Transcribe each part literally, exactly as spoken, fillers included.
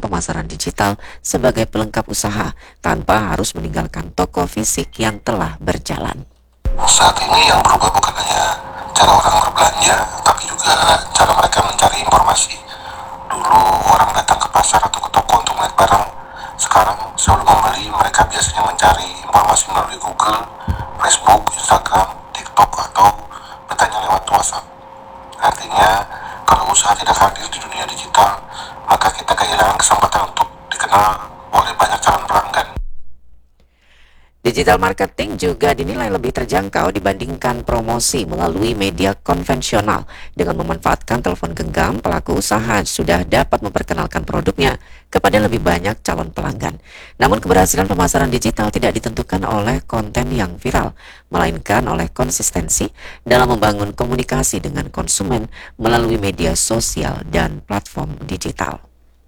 pemasaran digital sebagai pelengkap usaha tanpa harus meninggalkan toko fisik yang telah berjalan. Saat ini yang berubah bukan hanya cara orang berbelanja, tapi juga cara mereka mencari informasi. Dulu orang datang ke pasar atau ke toko untuk melihat barang. Sekarang sebelum membeli, mereka biasanya mencari informasi melalui Google, Facebook, Instagram, TikTok, atau bertanya lewat WhatsApp. Artinya, kalau usaha tidak hadir di dunia digital, maka kita kehilangan kesempatan untuk dikenal oleh banyak calon pelanggan. Digital marketing juga dinilai lebih terjangkau dibandingkan promosi melalui media konvensional. Dengan memanfaatkan telepon genggam, pelaku usaha sudah dapat memperkenalkan produknya kepada lebih banyak calon pelanggan. Namun keberhasilan pemasaran digital tidak ditentukan oleh konten yang viral, melainkan oleh konsistensi dalam membangun komunikasi dengan konsumen melalui media sosial dan platform digital.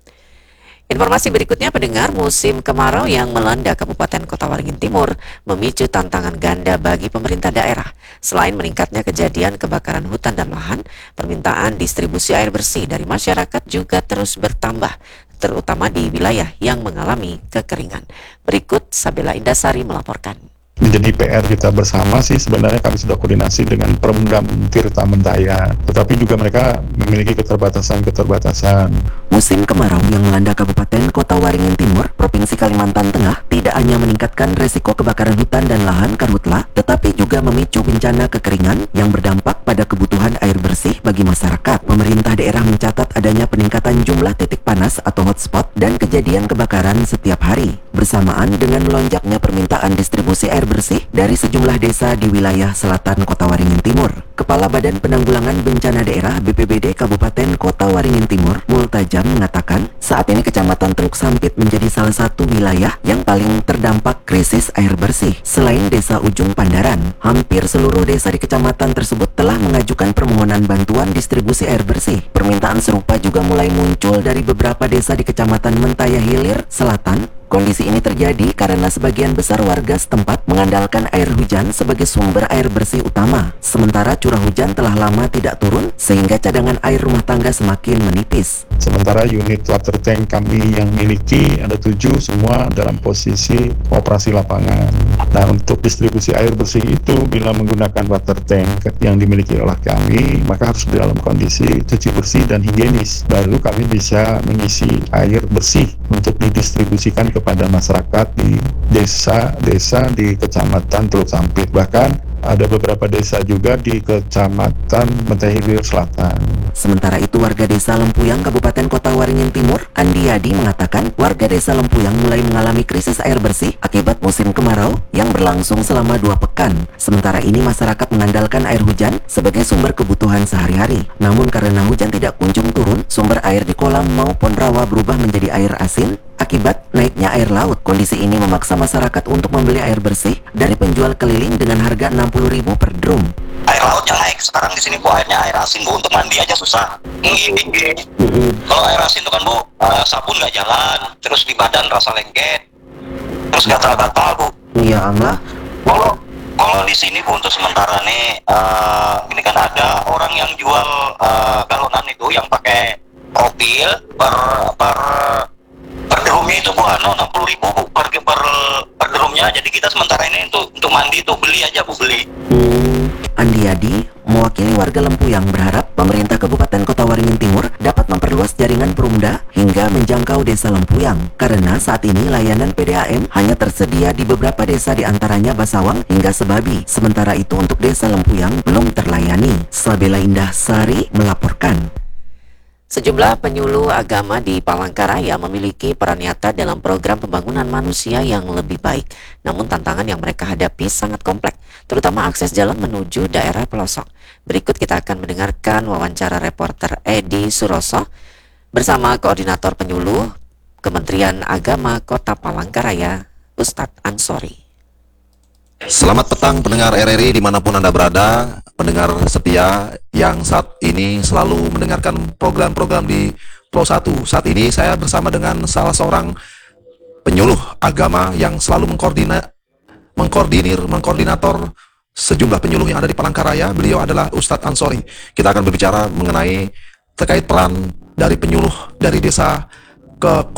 Informasi berikutnya, pendengar, musim kemarau yang melanda Kabupaten Kota Waringin Timur memicu tantangan ganda bagi pemerintah daerah. Selain meningkatnya kejadian kebakaran hutan dan lahan, permintaan distribusi air bersih dari masyarakat juga terus bertambah, terutama di wilayah yang mengalami kekeringan. Berikut Sabila Indasari melaporkan. Menjadi P R kita bersama sih, sebenarnya kami sudah koordinasi dengan Pemdam Tirta Mentaya, tetapi juga mereka memiliki keterbatasan-keterbatasan. Musim kemarau yang melanda Kabupaten Kota Waringin Timur, Provinsi Kalimantan Tengah tidak hanya meningkatkan resiko kebakaran hutan dan lahan karhutla, tetapi juga memicu bencana kekeringan yang berdampak pada kebutuhan air bersih bagi masyarakat. Pemerintah daerah mencatat adanya peningkatan jumlah titik panas atau hotspot dan kejadian kebakaran setiap hari, bersamaan dengan melonjaknya permintaan distribusi air bersih dari sejumlah desa di wilayah selatan Kota Waringin Timur. Kepala Badan Penanggulangan Bencana Daerah B P B D Kabupaten Kota Waringin Timur, Multajam, mengatakan saat ini Kecamatan Teluk Sampit menjadi salah satu wilayah yang paling terdampak krisis air bersih. Selain Desa Ujung Pandaran, hampir seluruh desa di kecamatan tersebut telah mengajukan permohonan bantuan distribusi air bersih. Permintaan serupa juga mulai muncul dari beberapa desa di Kecamatan Mentaya Hilir Selatan. Kondisi ini terjadi karena sebagian besar warga setempat mengandalkan air hujan sebagai sumber air bersih utama. Sementara curah hujan telah lama tidak turun sehingga cadangan air rumah tangga semakin menipis. Sementara unit water tank kami yang miliki ada tujuh, semua dalam posisi operasi lapangan. Nah, untuk distribusi air bersih itu bila menggunakan water tank yang dimiliki oleh kami, maka harus dalam kondisi cuci bersih dan higienis. Baru kami bisa mengisi air bersih untuk didistribusikan ke kepada masyarakat di desa-desa di Kecamatan Teluk Sampit. Bahkan ada beberapa desa juga di Kecamatan Mentaya Hilir Selatan. Sementara itu, warga desa Lempuyang, Kabupaten Kota Waringin Timur, Andi Yadi, mengatakan warga desa Lempuyang mulai mengalami krisis air bersih akibat musim kemarau yang berlangsung selama dua pekan. Sementara ini masyarakat mengandalkan air hujan sebagai sumber kebutuhan sehari-hari. Namun karena hujan tidak kunjung turun, sumber air di kolam maupun rawa berubah menjadi air asin akibat naiknya air laut. Kondisi ini memaksa masyarakat untuk membeli air bersih dari penjual keliling dengan harga enam puluh ribu per drum. Air laut yang naik sekarang di sini bu, airnya air asin bu, untuk mandi aja susah. Tinggi-tinggi. Kalau air asin itu kan bu, uh, sabun nggak jalan, terus di badan rasa lengket, terus gatal-gatal bu. Iya Allah. Kalau kalau di sini bu untuk sementara nih, uh, ini kan ada orang yang jual uh, galonan itu yang pakai profil per per per drumnya itu bu, anu enam puluh ribu bu per per per drumnya. Jadi kita sementara ini untuk untuk mandi tuh beli aja bu, beli. Hmm. Andi Yadi, mewakili warga Lempuyang, berharap pemerintah Kabupaten Kota Waringin Timur dapat memperluas jaringan Perumda hingga menjangkau desa Lempuyang. Karena saat ini layanan P D A M hanya tersedia di beberapa desa, di antaranya Basawang hingga Sebabi. Sementara itu untuk desa Lempuyang belum terlayani. Sabila Indasari melaporkan. Sejumlah penyuluh agama di Palangkaraya memiliki peran nyata dalam program pembangunan manusia yang lebih baik. Namun tantangan yang mereka hadapi sangat kompleks, terutama akses jalan menuju daerah pelosok. Berikut kita akan mendengarkan wawancara reporter Edi Suroso bersama Koordinator Penyuluh Kementerian Agama Kota Palangkaraya, Ustadz Ansori. Selamat petang pendengar R R I dimanapun Anda berada, pendengar setia yang saat ini selalu mendengarkan program-program di Pro satu. Saat ini saya bersama dengan salah seorang penyuluh agama yang selalu mengkoordinat, mengkoordinir, mengkoordinator sejumlah penyuluh yang ada di Palangkaraya. Beliau adalah Ustadz Ansori. Kita akan berbicara mengenai terkait peran dari penyuluh dari desa ke